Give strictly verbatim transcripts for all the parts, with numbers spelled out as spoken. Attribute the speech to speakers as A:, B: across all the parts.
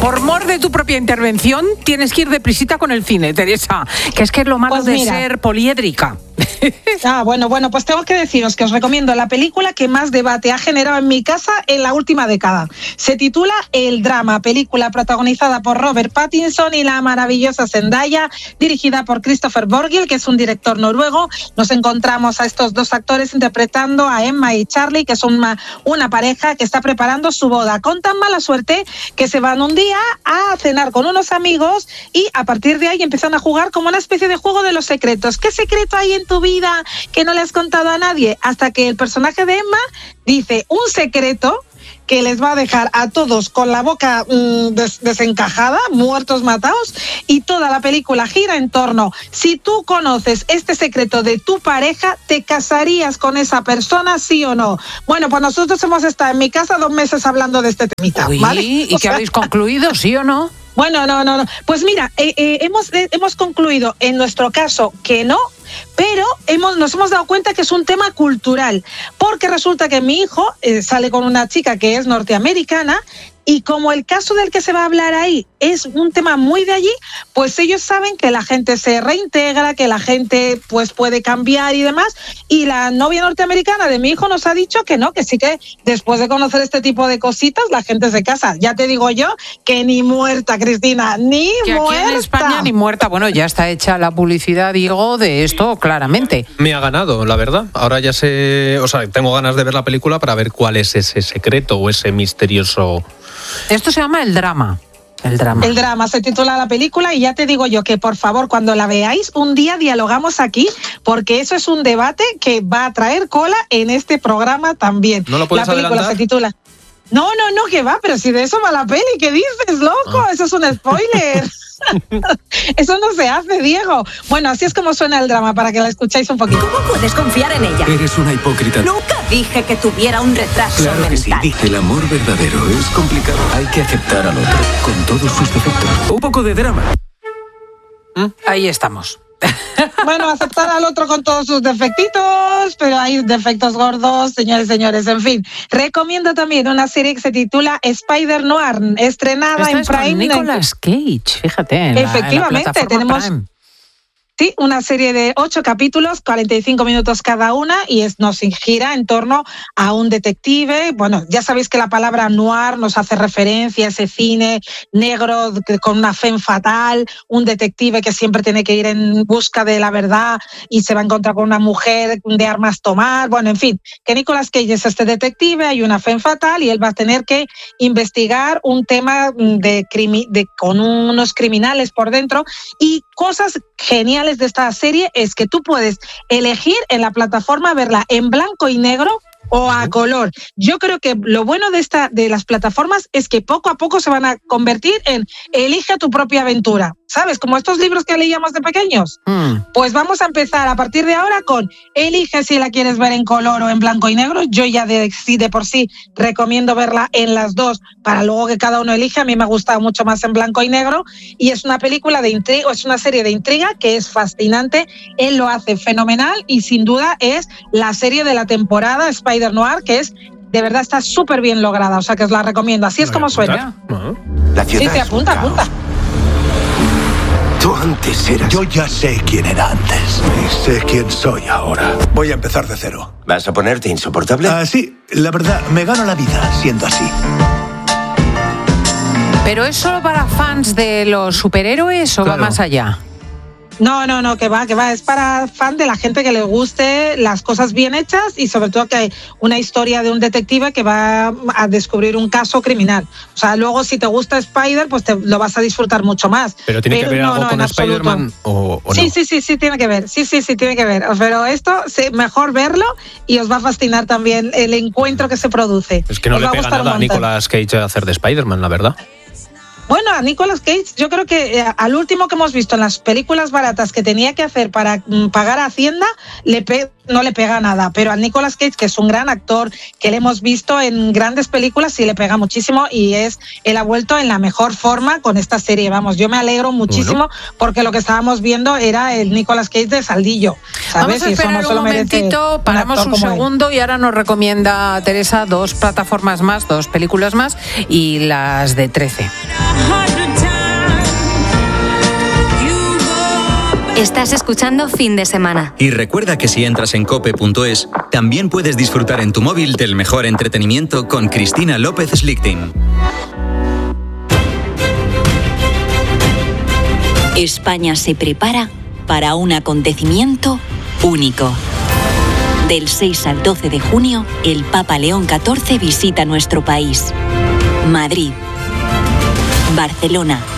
A: por mor de tu propia intervención, tienes que ir deprisita con el cine, Teresa, que es que es lo malo pues de ser poliédrica.
B: Ah, bueno, bueno, pues tengo que deciros que os recomiendo la película que más debate ha generado en mi casa en la última década. Se titula El Drama, película protagonizada por Robert Pattinson y la maravillosa Zendaya, dirigida por Kristoffer Borghild, que es un director noruego. Nos encontramos a estos dos actores interpretando a Emma y Charlie, que son una, una pareja que está preparando su boda, con tan mala suerte que se van un día a cenar con unos amigos y a partir de ahí empiezan a jugar como una especie de juego de los secretos. ¿Qué secreto hay en tu vida que no le has contado a nadie? Hasta que el personaje de Emma dice un secreto que les va a dejar a todos con la boca mmm, des- desencajada, muertos matados, y toda la película gira en torno, si tú conoces este secreto de tu pareja, ¿te casarías con esa persona, sí o no? Bueno, pues nosotros hemos estado en mi casa dos meses hablando de este temita,
A: Uy,
B: ¿vale?
A: ¿y qué habéis concluido, sí o no?
B: Bueno, no, no, no. Pues mira, eh, eh, hemos, eh, hemos concluido en nuestro caso que no, pero hemos, nos hemos dado cuenta que es un tema cultural, porque resulta que mi hijo eh, sale con una chica que es norteamericana y como el caso del que se va a hablar ahí es un tema muy de allí, pues ellos saben que la gente se reintegra, que la gente pues puede cambiar y demás, y la novia norteamericana de mi hijo nos ha dicho que no, que sí que después de conocer este tipo de cositas la gente se casa. Ya te digo yo que ni muerta, Cristina, ni
A: que
B: muerta.
A: Aquí en España ni muerta. Bueno, ya está hecha la publicidad, digo, de esto claramente.
C: Me ha ganado, la verdad. Ahora ya sé, o sea, tengo ganas de ver la película para ver cuál es ese secreto o ese misterioso...
A: Esto se llama El Drama. El drama.
B: El drama se titula la película y ya te digo yo que por favor cuando la veáis un día dialogamos aquí porque eso es un debate que va a traer cola en este programa también.
C: ¿No lo puedes
B: La película
C: adelantar?
B: se titula... No, no, no, que va, pero si de eso va la peli, ¿qué dices, loco?
C: Ah.
B: Eso es un spoiler. Eso no se hace, Diego. Bueno, así es como suena el drama, para que la escuchéis un poquito.
D: ¿Cómo puedes confiar en ella?
E: Eres una hipócrita.
D: Nunca dije que tuviera un retraso
E: Claro que sí.
D: mental.
E: El amor verdadero es complicado. Hay que aceptar al otro, con todos sus defectos. Un poco de drama.
A: ¿Mm? Ahí estamos.
B: Bueno, aceptar al otro con todos sus defectitos, pero hay defectos gordos, señores, señores. En fin, recomiendo también una serie que se titula Spider Noir, estrenada
A: Esta
B: en
A: es con
B: Prime.
A: Nicolas Cage, fíjate. En la,
B: Efectivamente,
A: en la
B: tenemos...
A: Prime.
B: Sí, una serie de ocho capítulos, cuarenta y cinco minutos cada una, y es, nos gira en torno a un detective. Bueno, ya sabéis que la palabra noir nos hace referencia a ese cine negro con una femme fatal, un detective que siempre tiene que ir en busca de la verdad y se va a encontrar con una mujer de armas tomar. Bueno, en fin, que Nicolas Cage es este detective, hay una femme fatal y él va a tener que investigar un tema de, crimi- de con unos criminales por dentro y cosas geniales de esta serie es que tú puedes elegir en la plataforma verla en blanco y negro o a color. Yo creo que lo bueno de esta de las plataformas es que poco a poco se van a convertir en elige tu propia aventura. ¿Sabes? Como estos libros que leíamos de pequeños.
A: Mm.
B: Pues vamos a empezar a partir de ahora con elige si la quieres ver en color o en blanco y negro. Yo ya de, sí, de por sí recomiendo verla en las dos para luego que cada uno elige. A mí me gusta mucho más en blanco y negro y es una película de intriga, es una serie de intriga que es fascinante. Él lo hace fenomenal y sin duda es la serie de la temporada Spider Noir, que es de verdad está súper bien lograda, o sea que os la recomiendo. Así es como suena.
C: Ah.
F: La ciudad
B: Sí, te
F: es un
B: apunta,
F: caos.
B: apunta.
F: Tú antes eras...
G: Yo ya sé quién era antes y sé quién soy ahora. Voy a empezar de cero.
F: ¿Vas a ponerte insoportable?
G: Ah, sí, la verdad, me gano la vida siendo así.
A: ¿Pero es solo para fans de los superhéroes o
C: Claro.
A: va más allá?
B: No, no, no, que va, que va. Es para fan de la gente que le guste las cosas bien hechas y sobre todo que hay una historia de un detective que va a descubrir un caso criminal. O sea, luego si te gusta Spider, pues te lo vas a disfrutar mucho más.
C: ¿Pero tiene que ver
B: no,
C: algo
B: no,
C: con
B: en absoluto.
C: Spider-Man o, o no?
B: Sí, sí, sí, sí, tiene que ver. Sí, sí, sí, tiene que ver. Pero esto, sí, mejor verlo y os va a fascinar también el encuentro que se produce.
C: Es que no
B: Os
C: le
B: va a
C: pega
B: gustar un
C: nada a
B: montón.
C: Nicolas Cage hacer de Spider-Man, la verdad.
B: Bueno, a Nicolas Cage, yo creo que eh, al último que hemos visto en las películas baratas que tenía que hacer para mm, pagar a Hacienda, le pe- no le pega nada. Pero a Nicolas Cage, que es un gran actor, que le hemos visto en grandes películas, sí le pega muchísimo y es él ha vuelto en la mejor forma con esta serie. Vamos, yo me alegro muchísimo
C: Bueno.
B: porque lo que estábamos viendo era el Nicolas Cage de Saldillo. ¿Sabes?
A: Vamos a
B: Y eso
A: esperar
B: no
A: un
B: solo merece
A: momentito,
B: un
A: paramos
B: actor
A: un
B: como él.
A: segundo y ahora nos recomienda Teresa dos plataformas más, dos películas más y las de trece.
H: Estás escuchando Fin de Semana.
I: Y recuerda que si entras en cope punto es, también puedes disfrutar en tu móvil del mejor entretenimiento con Cristina López Slichting.
J: España se prepara para un acontecimiento único. Del seis al doce de junio, el Papa León catorce visita nuestro país. Madrid, Barcelona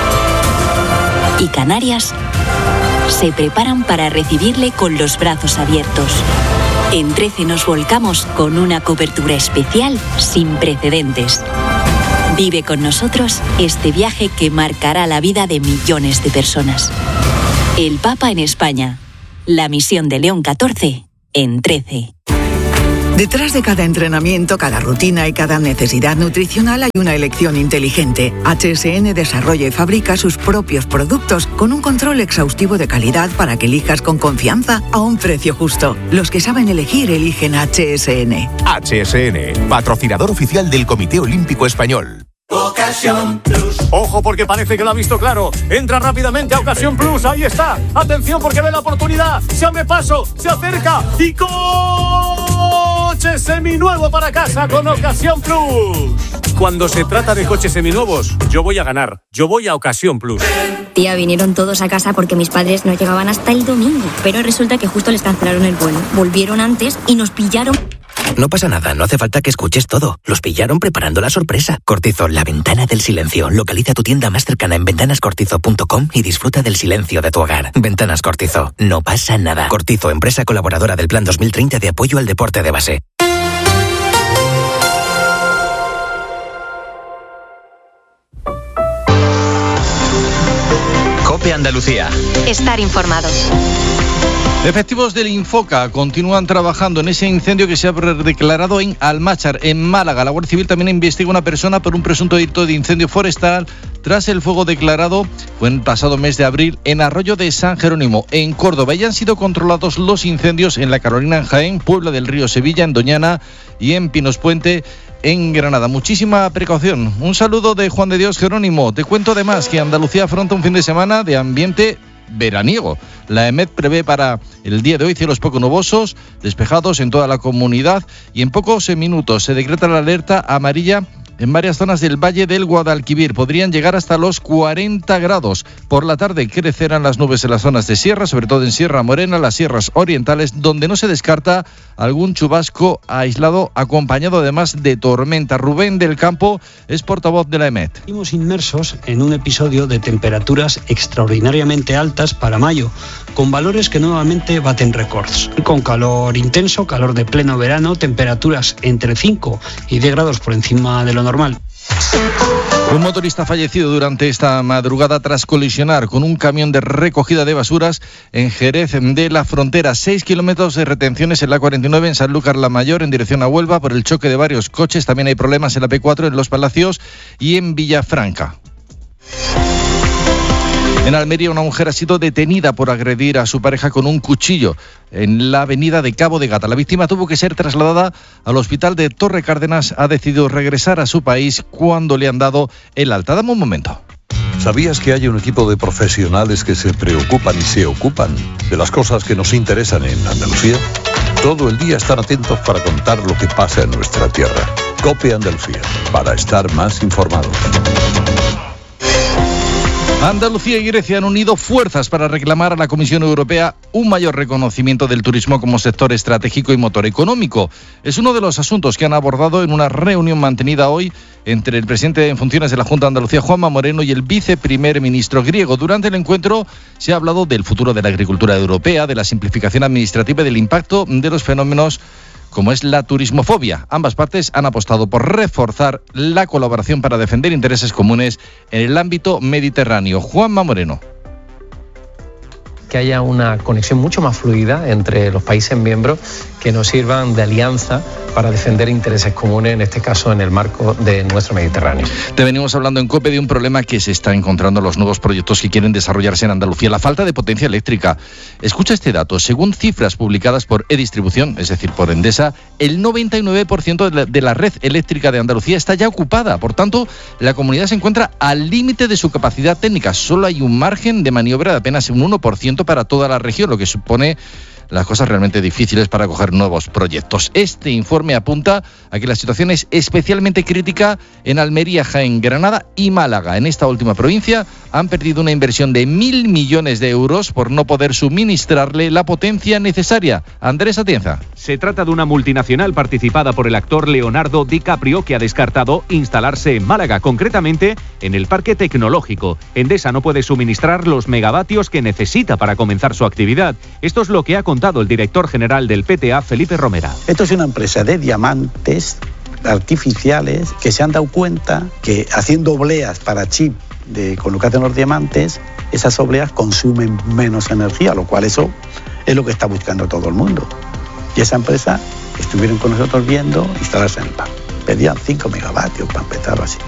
J: y Canarias se preparan para recibirle con los brazos abiertos. En trece nos volcamos con una cobertura especial sin precedentes. Vive con nosotros este viaje que marcará la vida de millones de personas. El Papa en España. La misión de León catorce en trece.
K: Detrás de cada entrenamiento, cada rutina y cada necesidad nutricional hay una elección inteligente. H S N desarrolla y fabrica sus propios productos con un control exhaustivo de calidad para que elijas con confianza a un precio justo. Los que saben elegir eligen H S N.
L: H S N, patrocinador oficial del Comité Olímpico Español.
M: Ocasión Plus. Ojo porque parece que lo ha visto claro. Entra rápidamente a Ocasión Plus. Ahí está. Atención porque ve la oportunidad. Se abre paso. Se acerca. Y coche seminuevo para casa con Ocasión Plus. Cuando se trata de coches seminuevos, yo voy a ganar. Yo voy a Ocasión Plus.
N: Tía, vinieron todos a casa porque mis padres no llegaban hasta el domingo. Pero resulta que justo les cancelaron el vuelo. Volvieron antes y nos pillaron.
O: No pasa nada, no hace falta que escuches todo. Los pillaron preparando la sorpresa. Cortizo, la ventana del silencio. Localiza tu tienda más cercana en ventanas cortizo punto com y disfruta del silencio de tu hogar. Ventanas Cortizo, no pasa nada. Cortizo, empresa colaboradora del Plan dos mil treinta de apoyo al deporte de base.
I: COPE Andalucía.
H: Estar informados.
P: Efectivos del Infoca continúan trabajando en ese incendio que se ha declarado en Almáchar, en Málaga. La Guardia Civil también investiga a una persona por un presunto delito de incendio forestal tras el fuego declarado fue el pasado mes de abril en Arroyo de San Jerónimo, en Córdoba. Y han sido controlados los incendios en La Carolina, en Jaén, Puebla del Río, Sevilla, en Doñana y en Pinos Puente, en Granada. Muchísima precaución. Un saludo de Juan de Dios Jerónimo. Te cuento además que Andalucía afronta un fin de semana de ambiente veraniego. La EMET prevé para el día de hoy cielos poco nubosos, despejados en toda la comunidad y en pocos minutos se decreta la alerta amarilla en varias zonas del Valle del Guadalquivir. Podrían llegar hasta los cuarenta grados. Por la tarde crecerán las nubes en las zonas de sierra, sobre todo en Sierra Morena, las sierras orientales, donde no se descarta algún chubasco aislado, acompañado además de tormenta. Rubén del Campo es portavoz de la EMET.
Q: Estamos inmersos en un episodio de temperaturas extraordinariamente altas para mayo, con valores que nuevamente baten récords. Con calor intenso, calor de pleno verano, temperaturas entre cinco y diez grados por encima de lo normal.
P: Un motorista fallecido durante esta madrugada tras colisionar con un camión de recogida de basuras en Jerez de la Frontera. Seis kilómetros de retenciones en la cuarenta y nueve en Sanlúcar la Mayor en dirección a Huelva por el choque de varios coches. También hay problemas en la P cuatro en Los Palacios y en Villafranca. En Almería, una mujer ha sido detenida por agredir a su pareja con un cuchillo en la avenida de Cabo de Gata. La víctima tuvo que ser trasladada al hospital de Torre Cárdenas. Ha decidido regresar a su país cuando le han dado el alta. Dame un momento.
G: ¿Sabías que hay un equipo de profesionales que se preocupan y se ocupan de las cosas que nos interesan en Andalucía? Todo el día están atentos para contar lo que pasa en nuestra tierra. COPE Andalucía, para estar más informados.
P: Andalucía y Grecia han unido fuerzas para reclamar a la Comisión Europea un mayor reconocimiento del turismo como sector estratégico y motor económico. Es uno de los asuntos que han abordado en una reunión mantenida hoy entre el presidente en funciones de la Junta de Andalucía, Juanma Moreno, y el viceprimer ministro griego. Durante el encuentro se ha hablado del futuro de la agricultura europea, de la simplificación administrativa y del impacto de los fenómenos como es la turismofobia. Ambas partes han apostado por reforzar la colaboración para defender intereses comunes en el ámbito mediterráneo. Juanma Moreno.
R: Que haya una conexión mucho más fluida entre los países miembros que nos sirvan de alianza para defender intereses comunes, en este caso en el marco de nuestro Mediterráneo.
P: Te venimos hablando en COPE de un problema que se está encontrando en los nuevos proyectos que quieren desarrollarse en Andalucía, la falta de potencia eléctrica. Escucha este dato, según cifras publicadas por E-Distribución, es decir, por Endesa, el noventa y nueve por ciento de la, de la red eléctrica de Andalucía está ya ocupada. Por tanto, la comunidad se encuentra al límite de su capacidad técnica. Solo hay un margen de maniobra de apenas un uno por ciento para toda la región, lo que supone las cosas realmente difíciles para acoger nuevos proyectos. Este informe apunta a que la situación es especialmente crítica en Almería, Jaén, Granada y Málaga. En esta última provincia han perdido una inversión de mil millones de euros por no poder suministrarle la potencia necesaria. Andrés Atienza.
S: Se trata de una multinacional participada por el actor Leonardo DiCaprio que ha descartado instalarse en Málaga, concretamente en el Parque Tecnológico. Endesa no puede suministrar los megavatios que necesita para comenzar su actividad. Esto es lo que ha contado el director general del P T A, Felipe Romera.
T: Esto es una empresa de diamantes artificiales que se han dado cuenta que haciendo obleas para chip de colocar en los diamantes, esas obleas consumen menos energía, lo cual eso es lo que está buscando todo el mundo. Y esa empresa estuvieron con nosotros viendo instalarse en el parque. Pedían cinco megavatios para empezar así.